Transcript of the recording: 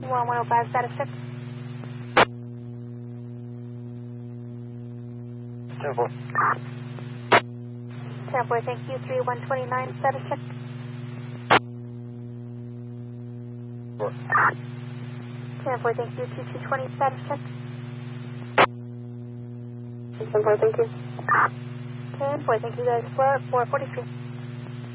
1105 status check. 10-4. 10-4, thank you. 3129 status check. 4. 10-4, thank you. 2220 status check. 10-4, thank you. 10-4, thank you guys. 443.